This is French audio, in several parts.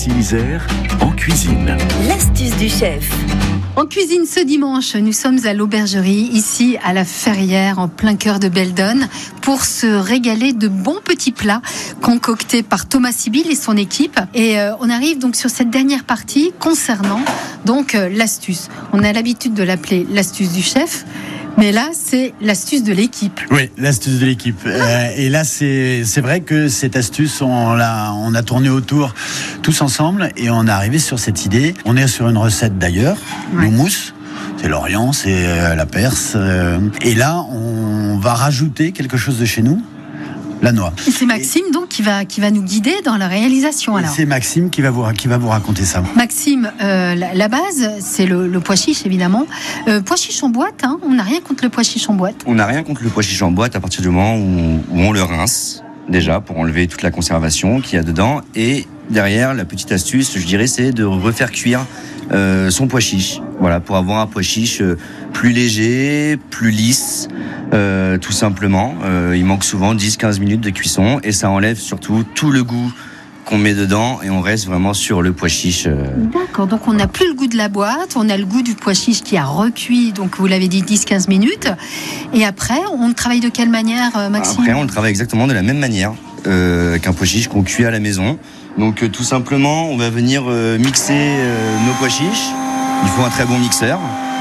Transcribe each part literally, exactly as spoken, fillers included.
Ici Isère, en cuisine. L'astuce du chef. En cuisine ce dimanche, nous sommes à l'Aubergerie, ici à la Ferrière, en plein cœur de Beldonne, pour se régaler de bons petits plats concoctés par Thomas Sibyl et son équipe. Et euh, on arrive donc sur cette dernière partie concernant donc euh, l'astuce. On a l'habitude de l'appeler l'astuce du chef. Mais là, c'est l'astuce de l'équipe. Oui, l'astuce de l'équipe. Euh, et là, c'est c'est vrai que cette astuce, on l'a on a tourné autour tous ensemble et on est arrivé sur cette idée. On est sur une recette d'ailleurs, ouais. L'houmous. C'est l'Orient, c'est euh, la Perse. Euh, et là, on va rajouter quelque chose de chez nous. La noix. Et c'est Maxime donc qui va qui va nous guider dans la réalisation. Alors. C'est Maxime qui va vous qui va vous raconter ça. Maxime, euh, la, la base c'est le, le pois chiche évidemment. Euh, pois chiche en boîte, hein, on n'a rien contre le pois chiche en boîte. On n'a rien contre le pois chiche en boîte à partir du moment où, où on le rince déjà pour enlever toute la conservation qu'il y a dedans. Et derrière, la petite astuce, je dirais, c'est de refaire cuire euh, son pois chiche. Voilà, pour avoir un pois chiche euh, plus léger, plus lisse. Euh, tout simplement, euh, il manque souvent dix à quinze minutes de cuisson et ça enlève surtout tout le goût qu'on met dedans et on reste vraiment sur le pois chiche. Euh... D'accord, donc on n'a plus le goût de la boîte, on a le goût du pois chiche qui a recuit, donc vous l'avez dit, dix à quinze minutes. Et après, on travaille de quelle manière, Maxime ? Après, on le travaille exactement de la même manière euh, qu'un pois chiche qu'on cuit à la maison. Donc euh, tout simplement, on va venir euh, mixer euh, nos pois chiches. Il faut un très bon mixeur.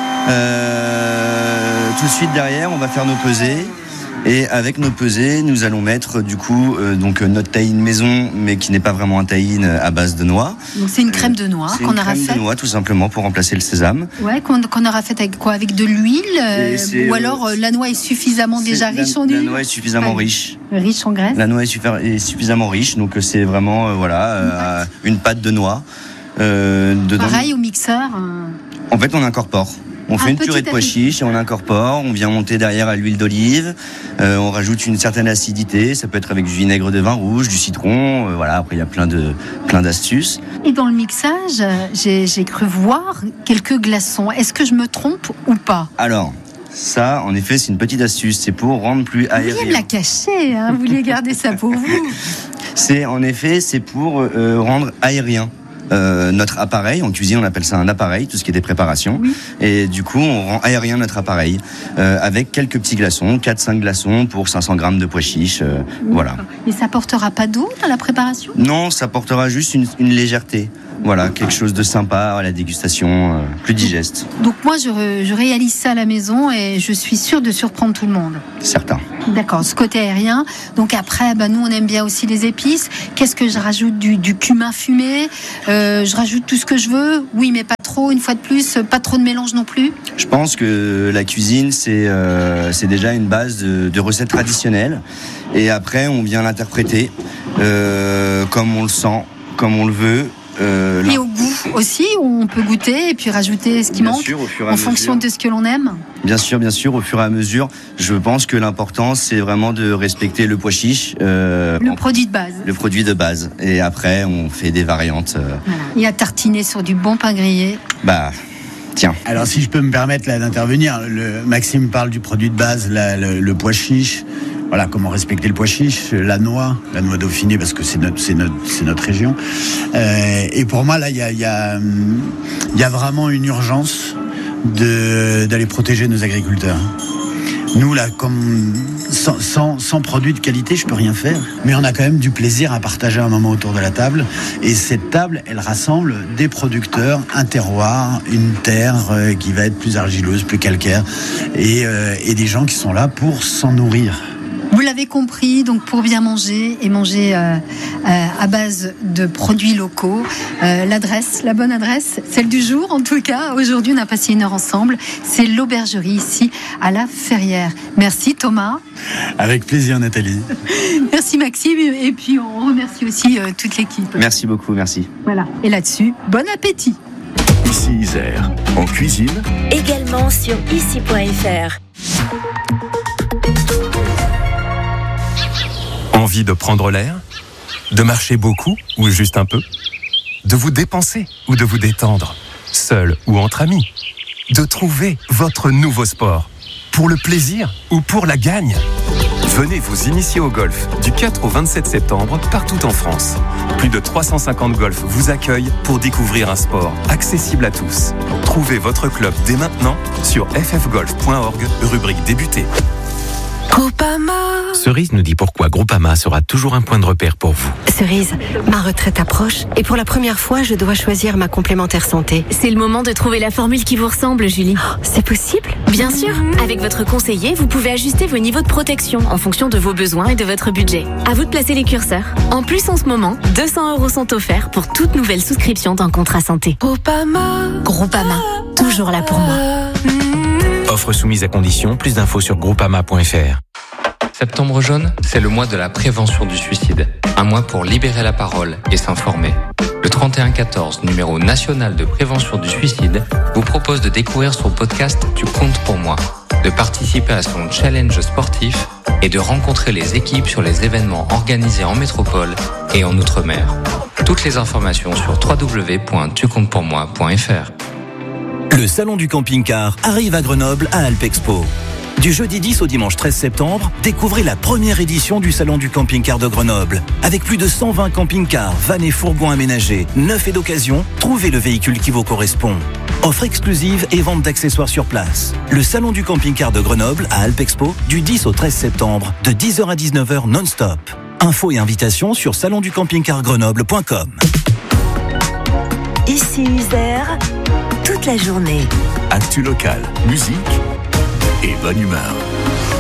Euh, tout de suite derrière, on va faire nos pesées. Et avec nos pesées, nous allons mettre du coup euh, donc notre tahine maison, mais qui n'est pas vraiment un tahine à base de noix. Donc c'est une crème de noix c'est qu'on une aura crème fait. de noix tout simplement pour remplacer le sésame. Ouais, qu'on, qu'on aura fait avec quoi ? Avec de l'huile euh, ou alors euh, la noix est suffisamment déjà riche la, en huile. La noix est suffisamment ouais. riche. Riche en graisse. La noix est, super, est suffisamment riche, donc c'est vraiment euh, voilà euh, une pâte de noix. Euh, dedans. Pareil au mixeur. Euh... En fait, on incorpore. On fait un une purée de pois chiches et on incorpore. On vient monter derrière à l'huile d'olive. Euh, on rajoute une certaine acidité. Ça peut être avec du vinaigre de vin rouge, du citron. Euh, voilà. Après, il y a plein de plein d'astuces. Et dans le mixage, j'ai, j'ai cru voir quelques glaçons. Est-ce que je me trompe ou pas ? Alors. Ça, en effet, c'est une petite astuce. C'est pour rendre plus aérien. Vous vouliez me la cacher, hein, vous vouliez garder ça pour vous. C'est en effet, c'est pour euh, rendre aérien. Euh, notre appareil, en cuisine on appelle ça un appareil, tout ce qui est des préparations, oui. Et du coup on rend aérien notre appareil euh, avec quelques petits glaçons, quatre à cinq glaçons pour cinq cents grammes de pois chiches, euh, voilà. Et ça portera pas d'eau dans la préparation ? Non, ça portera juste une, une légèreté. Voilà, quelque chose de sympa à la dégustation, euh, plus digeste. Donc moi, je, je réalise ça à la maison et je suis sûre de surprendre tout le monde. Certain. D'accord, ce côté aérien. Donc après, bah, nous, on aime bien aussi les épices. Qu'est-ce que je rajoute ? Du, du cumin fumé. Euh, je rajoute tout ce que je veux. Oui, mais pas trop, une fois de plus. Pas trop de mélange non plus. Je pense que la cuisine, c'est, euh, c'est déjà une base de, de recettes traditionnelles. Et après, on vient l'interpréter euh, comme on le sent, comme on le veut. Euh, et au goût aussi, on peut goûter et puis rajouter ce qui bien manque sûr, au fur et à en mesure. fonction de ce que l'on aime. Bien sûr, bien sûr, au fur et à mesure. Je pense que l'important, c'est vraiment de respecter le pois chiche. Euh, le en, produit de base. Le produit de base. Et après, on fait des variantes. Euh... Voilà. Et à tartiner sur du bon pain grillé. Bah... Tiens. Alors si je peux me permettre là d'intervenir, le, Maxime parle du produit de base, la, le, le pois chiche. Voilà, comment respecter le pois chiche, la noix, la noix dauphinée parce que c'est notre, c'est notre, c'est notre région. Euh, et pour moi là, il y a, il y a, il y a vraiment une urgence de d'aller protéger nos agriculteurs. Nous là, comme sans, sans, sans produits de qualité, je peux rien faire. Mais on a quand même du plaisir à partager un moment autour de la table. Et cette table, elle rassemble des producteurs, un terroir, une terre euh, qui va être plus argileuse, plus calcaire, et, euh, et des gens qui sont là pour s'en nourrir. Vous l'avez compris, donc pour bien manger et manger euh, euh, à base de produits locaux, euh, l'adresse, la bonne adresse, celle du jour en tout cas. Aujourd'hui, on a passé une heure ensemble. C'est l'Aubergerie ici à la Ferrière. Merci Thomas. Avec plaisir Nathalie. Merci Maxime et puis on remercie aussi euh, toute l'équipe. Merci beaucoup, merci. Voilà. Et là-dessus, bon appétit. Ici Isère, en cuisine. Également sur ici point f r. Envie de prendre l'air ? De marcher beaucoup ou juste un peu ? De vous dépenser ou de vous détendre ? Seul ou entre amis ? De trouver votre nouveau sport ? Pour le plaisir ou pour la gagne ? Venez vous initier au golf du quatre au vingt-sept septembre partout en France. Plus de trois cent cinquante golfs vous accueillent pour découvrir un sport accessible à tous. Trouvez votre club dès maintenant sur f f golf point org, rubrique débuter. Groupama. Cerise nous dit pourquoi Groupama sera toujours un point de repère pour vous. Cerise, ma retraite approche et pour la première fois, je dois choisir ma complémentaire santé. C'est le moment de trouver la formule qui vous ressemble, Julie. Oh, c'est possible ? Bien sûr. Avec votre conseiller, vous pouvez ajuster vos niveaux de protection en fonction de vos besoins et de votre budget. À vous de placer les curseurs. En plus, en ce moment, deux cents euros sont offerts pour toute nouvelle souscription d'un contrat santé. Groupama. Groupama, toujours là pour moi. Offre soumise à condition, plus d'infos sur groupama point f r. Septembre jaune, c'est le mois de la prévention du suicide. Un mois pour libérer la parole et s'informer. Le trente et un quatorze, numéro national de prévention du suicide, vous propose de découvrir son podcast Tu comptes pour moi, de participer à son challenge sportif et de rencontrer les équipes sur les événements organisés en métropole et en Outre-mer. Toutes les informations sur w w w point tu comptes pour moi point f r. Le salon du camping-car arrive à Grenoble à Alpexpo. Du jeudi dix au dimanche treize septembre, découvrez la première édition du salon du camping-car de Grenoble. Avec plus de cent vingt camping-cars, vannes et fourgons aménagés, neufs et d'occasion, trouvez le véhicule qui vous correspond. Offre exclusive et vente d'accessoires sur place. Le salon du camping-car de Grenoble à Alpexpo du dix au treize septembre, de dix heures à dix-neuf heures non-stop. Infos et invitations sur salon du camping car grenoble point com. Ici Isère, toute la journée. Actu local, musique et bonne humeur.